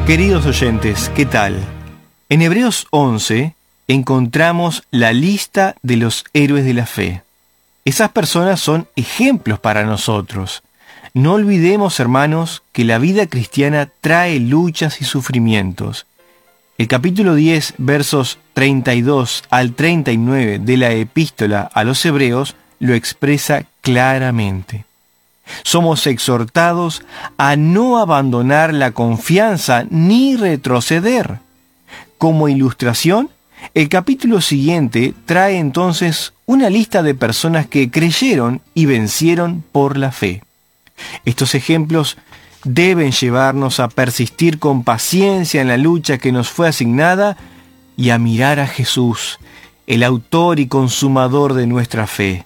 Queridos oyentes, ¿qué tal? En Hebreos 11 encontramos la lista de los héroes de la fe. Esas personas son ejemplos para nosotros. No olvidemos, hermanos, que la vida cristiana trae luchas y sufrimientos. El capítulo 10, versos 32 al 39 de la epístola a los Hebreos lo expresa claramente. Somos exhortados a no abandonar la confianza ni retroceder. Como ilustración, el capítulo siguiente trae entonces una lista de personas que creyeron y vencieron por la fe. Estos ejemplos deben llevarnos a persistir con paciencia en la lucha que nos fue asignada y a mirar a Jesús, el autor y consumador de nuestra fe.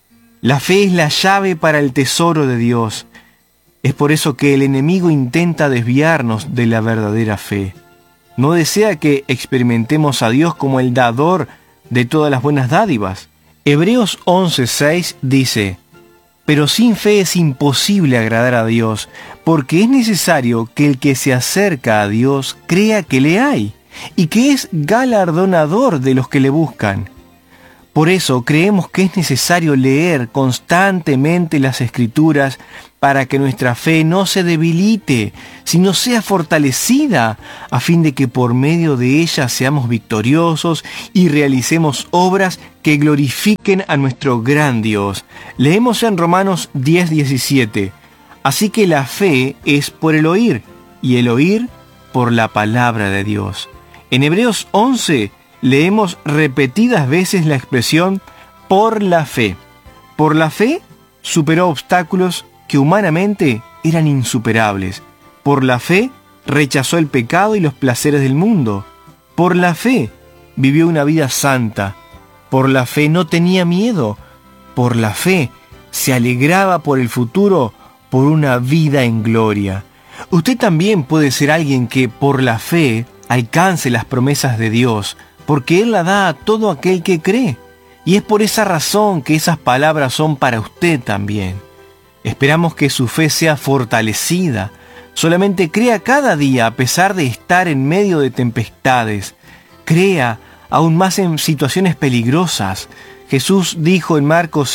La fe es la llave para el tesoro de Dios. Es por eso que el enemigo intenta desviarnos de la verdadera fe. No desea que experimentemos a Dios como el dador de todas las buenas dádivas. Hebreos 11:6 dice: pero sin fe es imposible agradar a Dios, porque es necesario que el que se acerca a Dios crea que le hay, y que es galardonador de los que le buscan. Por eso creemos que es necesario leer constantemente las Escrituras para que nuestra fe no se debilite, sino sea fortalecida, a fin de que por medio de ella seamos victoriosos y realicemos obras que glorifiquen a nuestro gran Dios. Leemos en Romanos 10:17. Así que la fe es por el oír, y el oír por la palabra de Dios. En Hebreos 11 leemos repetidas veces la expresión por la fe. Por la fe superó obstáculos que humanamente eran insuperables. Por la fe rechazó el pecado y los placeres del mundo. Por la fe vivió una vida santa. Por la fe no tenía miedo. Por la fe se alegraba por el futuro, por una vida en gloria. Usted también puede ser alguien que por la fe alcance las promesas de Dios, porque Él la da a todo aquel que cree. Y es por esa razón que esas palabras son para usted también. Esperamos que su fe sea fortalecida. Solamente crea cada día a pesar de estar en medio de tempestades. Crea aún más en situaciones peligrosas. Jesús dijo en Marcos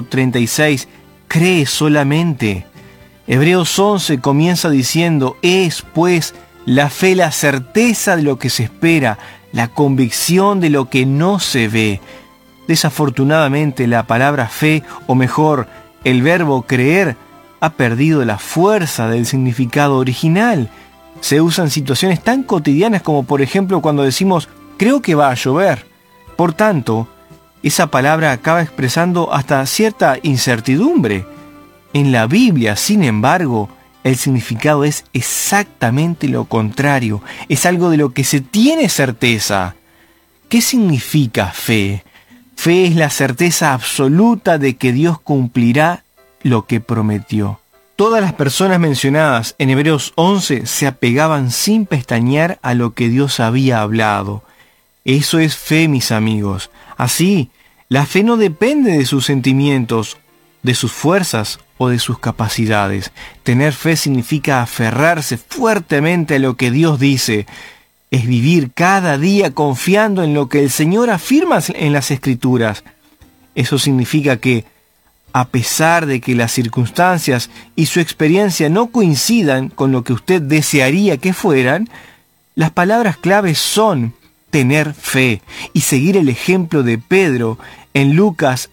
5:36, cree solamente. Hebreos 11 comienza diciendo, es pues la fe la certeza de lo que se espera, la convicción de lo que no se ve. Desafortunadamente la palabra fe, o mejor, el verbo creer, ha perdido la fuerza del significado original. Se usa en situaciones tan cotidianas como por ejemplo cuando decimos creo que va a llover. Por tanto, esa palabra acaba expresando hasta cierta incertidumbre. En la Biblia, sin embargo, el significado es exactamente lo contrario. Es algo de lo que se tiene certeza. ¿Qué significa fe? Fe es la certeza absoluta de que Dios cumplirá lo que prometió. Todas las personas mencionadas en Hebreos 11 se apegaban sin pestañear a lo que Dios había hablado. Eso es fe, mis amigos. Así, la fe no depende de sus sentimientos, de sus fuerzas o de sus capacidades. Tener fe significa aferrarse fuertemente a lo que Dios dice. Es vivir cada día confiando en lo que el Señor afirma en las Escrituras. Eso significa que, a pesar de que las circunstancias y su experiencia no coincidan con lo que usted desearía que fueran, las palabras claves son tener fe y seguir el ejemplo de Pedro en Lucas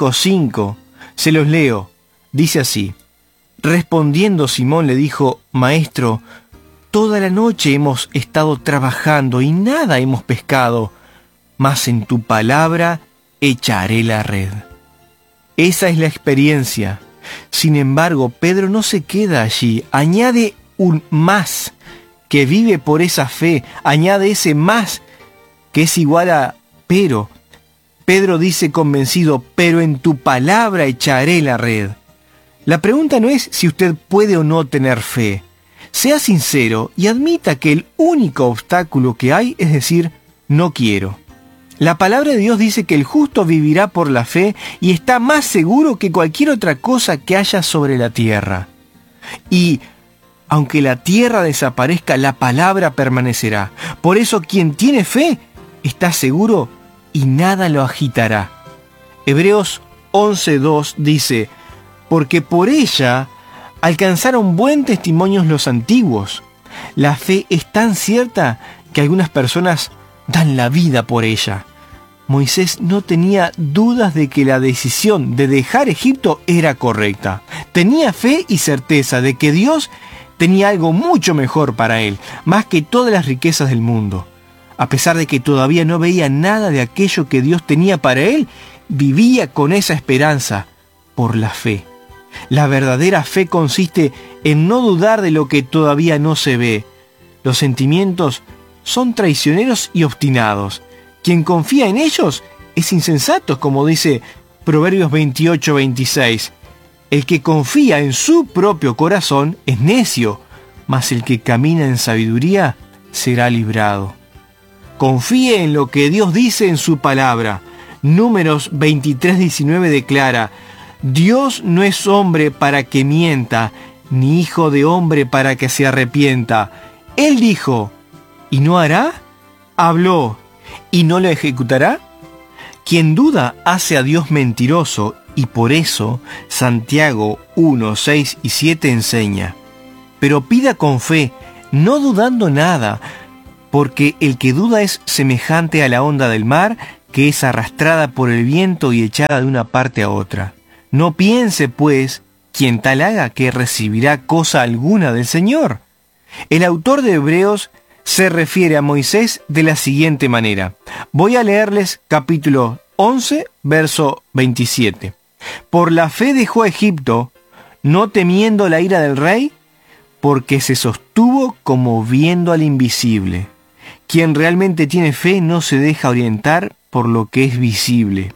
5:5. Se los leo. Dice así: respondiendo Simón le dijo, Maestro, toda la noche hemos estado trabajando y nada hemos pescado, mas en tu palabra echaré la red. Esa es la experiencia. Sin embargo, Pedro no se queda allí, añade un más, que vive por esa fe, añade ese más, que es igual a pero. Pedro dice convencido, pero en tu palabra echaré la red. La pregunta no es si usted puede o no tener fe. Sea sincero y admita que el único obstáculo que hay es decir, no quiero. La palabra de Dios dice que el justo vivirá por la fe y está más seguro que cualquier otra cosa que haya sobre la tierra. Y Aunque la tierra desaparezca, la palabra permanecerá. Por eso quien tiene fe está seguro y nada lo agitará. Hebreos 11:2 dice, porque por ella alcanzaron buen testimonio los antiguos. La fe es tan cierta que algunas personas dan la vida por ella. Moisés no tenía dudas de que la decisión de dejar Egipto era correcta. Tenía fe y certeza de que Dios tenía algo mucho mejor para él, más que todas las riquezas del mundo. A pesar de que todavía no veía nada de aquello que Dios tenía para él, vivía con esa esperanza por la fe. La verdadera fe consiste en no dudar de lo que todavía no se ve. Los sentimientos son traicioneros y obstinados. Quien confía en ellos es insensato, como dice Proverbios 28:26. El que confía en su propio corazón es necio, mas el que camina en sabiduría será librado. Confíe en lo que Dios dice en su palabra. Números 23:19 declara, Dios no es hombre para que mienta, ni hijo de hombre para que se arrepienta. Él dijo, ¿y no hará? Habló, ¿y no lo ejecutará? Quien duda hace a Dios mentiroso, y por eso Santiago 1:6 y 7 enseña. Pero pida con fe, no dudando nada, porque el que duda es semejante a la onda del mar, que es arrastrada por el viento y echada de una parte a otra. No piense, pues, quien tal haga que recibirá cosa alguna del Señor. El autor de Hebreos se refiere a Moisés de la siguiente manera. Voy a leerles capítulo 11, verso 27. Por la fe dejó a Egipto, no temiendo la ira del rey, porque se sostuvo como viendo al invisible. Quien realmente tiene fe no se deja orientar por lo que es visible.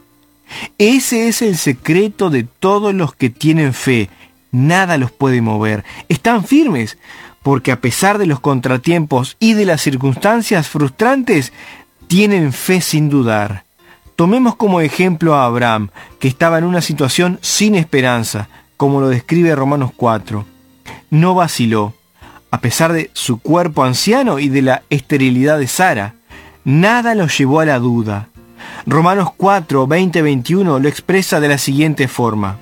Ese es el secreto de todos los que tienen fe. Nada los puede mover. Están firmes, porque a pesar de los contratiempos y de las circunstancias frustrantes, tienen fe sin dudar. Tomemos como ejemplo a Abraham, que estaba en una situación sin esperanza, como lo describe Romanos 4. No vaciló, a pesar de su cuerpo anciano y de la esterilidad de Sara. Nada lo llevó a la duda. Romanos 4, 20-21 lo expresa de la siguiente forma.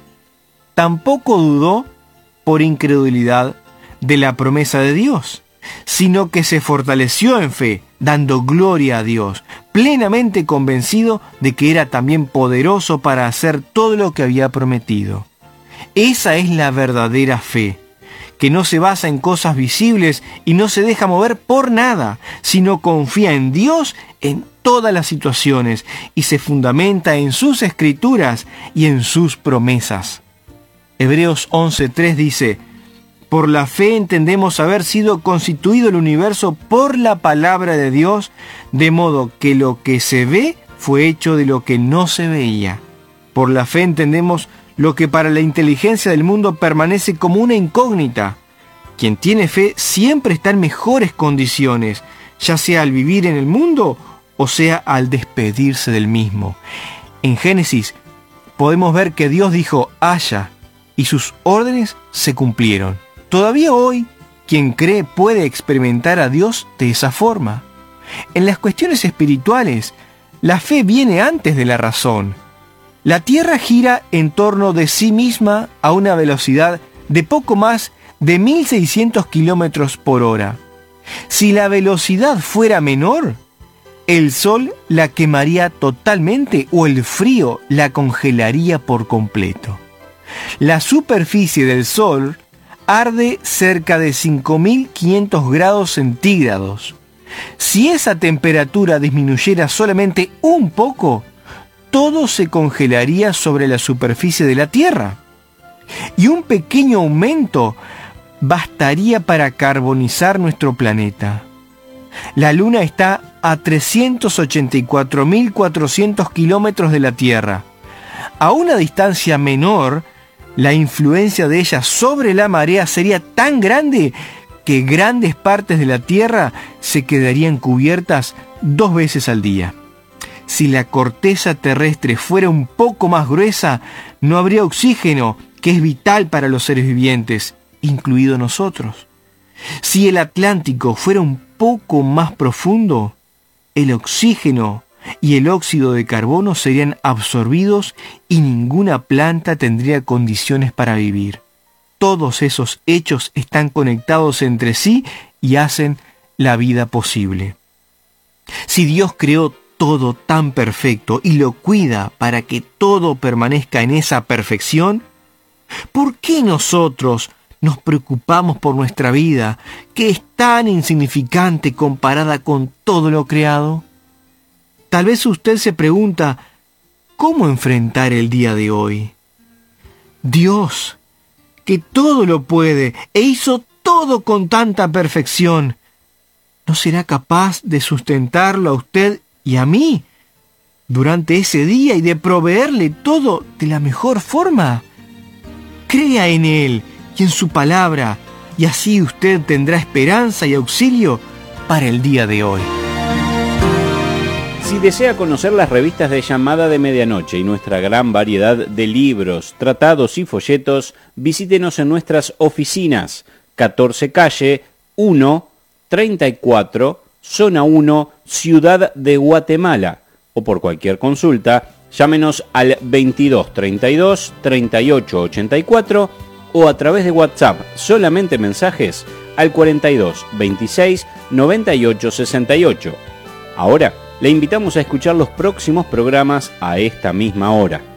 Tampoco dudó por incredulidad de la promesa de Dios, sino que se fortaleció en fe, dando gloria a Dios, plenamente convencido de que era también poderoso para hacer todo lo que había prometido. Esa es la verdadera fe, que no se basa en cosas visibles y no se deja mover por nada, sino confía en Dios en todas las situaciones y se fundamenta en sus escrituras y en sus promesas. Hebreos 11:3 dice, por la fe entendemos haber sido constituido el universo por la palabra de Dios, de modo que lo que se ve fue hecho de lo que no se veía. Por la fe entendemos lo que para la inteligencia del mundo permanece como una incógnita. Quien tiene fe siempre está en mejores condiciones, ya sea al vivir en el mundo o sea al despedirse del mismo. En Génesis podemos ver que Dios dijo haya y sus órdenes se cumplieron. Todavía hoy, quien cree puede experimentar a Dios de esa forma. En las cuestiones espirituales, la fe viene antes de la razón. La Tierra gira en torno de sí misma a una velocidad de poco más de 1.600 kilómetros por hora. Si la velocidad fuera menor, el Sol la quemaría totalmente o el frío la congelaría por completo. La superficie del Sol arde cerca de 5.500 grados centígrados. Si esa temperatura disminuyera solamente un poco, todo se congelaría sobre la superficie de la Tierra. Y un pequeño aumento bastaría para carbonizar nuestro planeta. La Luna está a 384.400 kilómetros de la Tierra. A una distancia menor, la influencia de ella sobre la marea sería tan grande que grandes partes de la Tierra se quedarían cubiertas 2 veces al día. Si la corteza terrestre fuera un poco más gruesa, no habría oxígeno, que es vital para los seres vivientes, incluidos nosotros. Si el Atlántico fuera un poco más profundo, el oxígeno y el óxido de carbono serían absorbidos y ninguna planta tendría condiciones para vivir. Todos esos hechos están conectados entre sí y hacen la vida posible. Si Dios creó todo tan perfecto y lo cuida para que todo permanezca en esa perfección, ¿por qué nosotros nos preocupamos por nuestra vida, que es tan insignificante comparada con todo lo creado? Tal vez usted se pregunta, ¿cómo enfrentar el día de hoy? Dios, que todo lo puede e hizo todo con tanta perfección, ¿no será capaz de sustentarlo a usted y a mí durante ese día y de proveerle todo de la mejor forma? Crea en Él y en su palabra, y así usted tendrá esperanza y auxilio para el día de hoy. Si desea conocer las revistas de Llamada de Medianoche y nuestra gran variedad de libros, tratados y folletos, visítenos en nuestras oficinas, 14 calle 1, 34, zona 1, Ciudad de Guatemala, o por cualquier consulta, llámenos al 22 32 38 84 o a través de WhatsApp, solamente mensajes, al 42 26 98 68. Ahora, le invitamos a escuchar los próximos programas a esta misma hora.